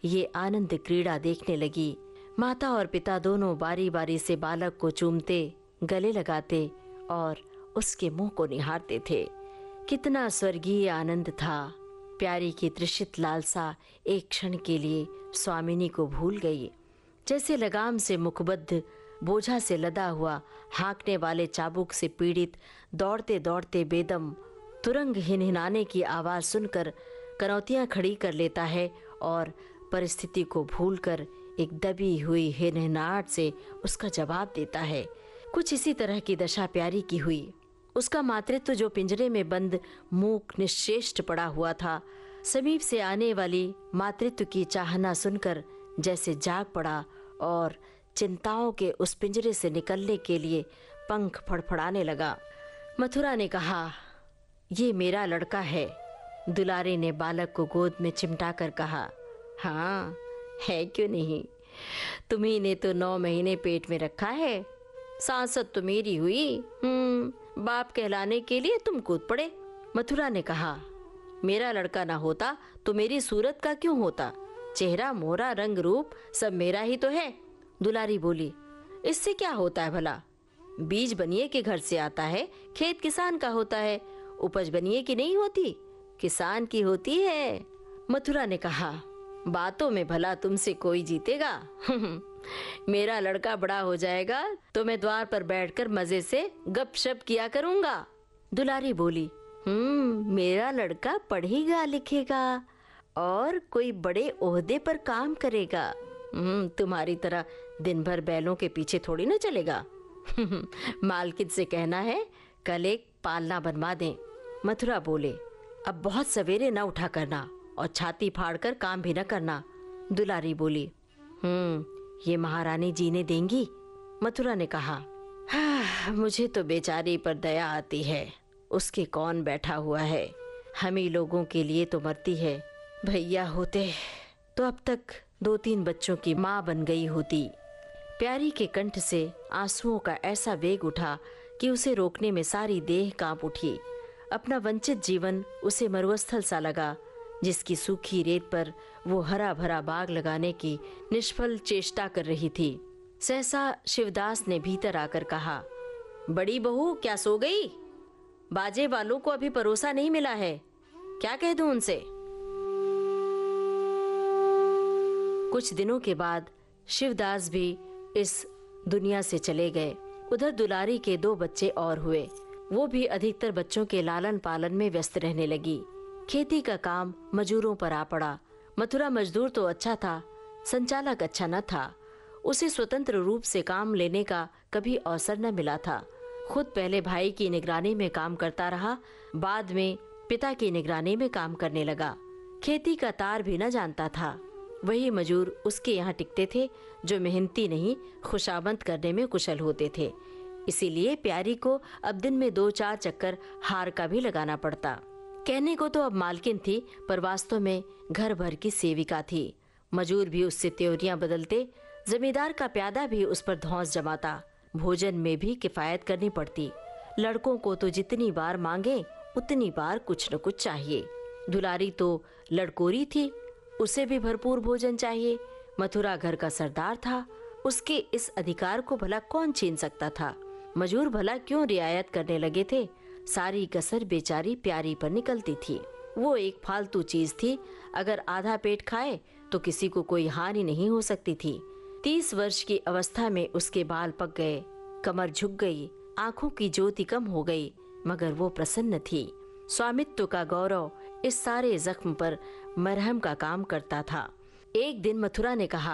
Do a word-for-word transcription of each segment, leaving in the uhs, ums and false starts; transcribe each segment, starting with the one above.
ये आनंद क्रीड़ा देखने लगी। माता और पिता दोनों बारी बारी से बालक को चूमते, गले लगाते और उसके मुंह को निहारते थे। कितना स्वर्गीय आनंद था। प्यारी की तृषित लालसा एक क्षण के लिए स्वामिनी को भूल गई। जैसे लगाम से मुखबद्ध, बोझा से लदा हुआ, हाँकने वाले चाबुक से पीड़ित, दौड़ते दौड़ते बेदम तुरंग हिनहिनाने की आवाज सुनकर कनौतियां खड़ी कर लेता है और परिस्थिति को भूलकर एक दबी हुई हिनहिनाहट से उसका जवाब देता है। कुछ इसी तरह की दशा प्यारी की हुई। उसका मातृत्व जो पिंजरे में बंद मूक निश्चेष्ट पड़ा हुआ था, समीप से आने वाली मातृत्व की चाहना सुनकर जैसे जाग पड़ा और चिंताओं के उस पिंजरे से निकलने के लिए पंख फड़फड़ाने लगा। मथुरा ने कहा, ये मेरा लड़का है। दुलारी ने बालक को गोद में चिमटा कर कहा, हाँ है क्यों नहीं, तुम्ही ने तो नौ महीने पेट में रखा है। सांसद तो मेरी हुई, हम्म बाप कहलाने के लिए तुम कूद पड़े। मथुरा ने कहा, मेरा लड़का ना होता तो मेरी सूरत का क्यों होता, चेहरा मोहरा रंग रूप सब मेरा ही तो है। दुलारी बोली, इससे क्या होता है भला, बीज बनिए के घर से आता है, खेत किसान का होता है, उपज बनिए की नहीं होती, किसान की होती है। मथुरा ने कहा, बातों में भला तुमसे कोई जीतेगा। मेरा लड़का बड़ा हो जाएगा तो मैं द्वार पर बैठकर मजे से गपशप किया करूंगा। दुलारी बोली, हम्म मेरा लड़का पढ़ेगा लिखेगा और कोई बड़े ओहदे पर काम करेगा। हम्म तुम्हारी तरह दिन भर बैलों के पीछे थोड़ी ना चलेगा। मालकिन से कहना है कल एक पालना बनवा दें। मथुरा बोले, अब बहुत सवेरे न उठा करना और छाती फाड़कर काम भी न करना। दुलारी बोली, हम्म ये महारानी जीने देंगी। मथुरा ने कहा, हाँ, मुझे तो बेचारी पर दया आती है, उसके कौन बैठा हुआ है, हम ही लोगों के लिए तो मरती है। भैया होते तो अब तक दो तीन बच्चों की माँ बन गई होती। प्यारी के कंठ से आंसुओं का ऐसा वेग उठा कि उसे रोकने में सारी देह कांप उठी। अपना वंचित जीवन उसे मरुस्थल सा लगा, जिसकी सूखी रेत पर वो हरा भरा बाग लगाने की निष्फल चेष्टा कर रही थी। सहसा शिवदास ने भीतर आकर कहा, बड़ी बहू क्या सो गई? बाजे वालों को अभी परोसा नहीं मिला है, क्या कह दूं उनसे? कुछ दिनों के बाद शिवदास भी इस दुनिया से चले गए। उधर दुलारी के दो बच्चे और हुए। वो भी अधिकतर बच्चों के लालन पालन में व्यस्त रहने लगी। खेती का काम मजदूरों पर आ पड़ा। मथुरा मजदूर तो अच्छा था, संचालक अच्छा न था। उसे स्वतंत्र रूप से काम लेने का कभी अवसर न मिला था। खुद पहले भाई की निगरानी में काम करता रहा, बाद में पिता की निगरानी में काम करने लगा। खेती का तार भी न जानता था। वही मजूर उसके यहाँ टिकते थे जो मेहनती नहीं, खुशाबंद करने में कुशल होते थे। इसीलिए प्यारी को अब दिन में दो चार चक्कर हार का भी लगाना पड़ता। कहने को तो अब मालकिन थी, पर वास्तव में घर भर की सेविका थी। मजूर भी उससे त्योरियां बदलते, जमींदार का प्यादा भी उस पर धौंस जमाता। भोजन में भी किफायत करनी पड़ती। लड़कों को तो जितनी बार मांगे उतनी बार कुछ न कुछ चाहिए। दुलारी तो लड़कोरी थी, उसे भी भरपूर भोजन चाहिए। मथुरा घर का सरदार था, उसके इस अधिकार को भला कौन छीन सकता था? मजूर भला क्यों रियायत करने लगे थे? सारी कसर बेचारी प्यारी पर निकलती थी। वो एक फालतू चीज थी, अगर आधा पेट खाए तो किसी को कोई हानि नहीं हो सकती थी। तीस वर्ष की अवस्था में उसके बाल पक गए, कमर झुक गई, आंखों की ज्योति कम हो गई, मगर वो प्रसन्न थी। स्वामित्व का गौरव इस सारे जख्म पर मरहम का काम करता था। एक दिन मथुरा ने कहा,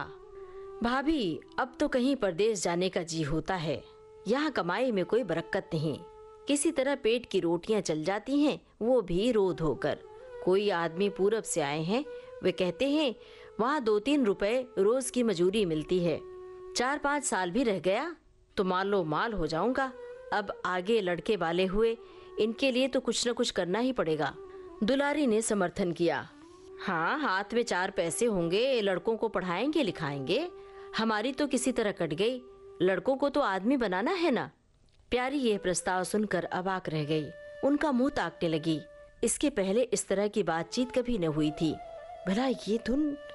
भाभी अब तो कहीं परदेश जाने का जी होता है। यहाँ कमाई में कोई बरकत नहीं, किसी तरह पेट की रोटियां चल जाती हैं, वो भी रोध होकर। कोई आदमी पूरब से आए हैं, वे कहते हैं वहाँ दो तीन रुपए रोज की मजूरी मिलती है। चार पाँच साल भी रह गया तो मालो माल हो जाऊंगा। अब आगे लड़के वाले हुए, इनके लिए तो कुछ न कुछ करना ही पड़ेगा। दुलारी ने समर्थन किया, हाँ हाथ में चार पैसे होंगे, लड़कों को पढ़ाएंगे लिखाएंगे। हमारी तो किसी तरह कट गई, लड़कों को तो आदमी बनाना है ना। प्यारी यह प्रस्ताव सुनकर अवाक रह गई। उनका मुंह ताकने लगी। इसके पहले इस तरह की बातचीत कभी न हुई थी। भला ये धुन